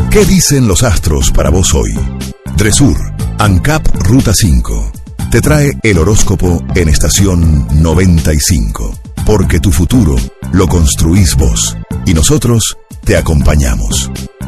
¿Qué dicen los astros para vos hoy? Dresur, ANCAP Ruta 5, te trae el horóscopo en estación 95. Porque tu futuro lo construís vos y nosotros te acompañamos.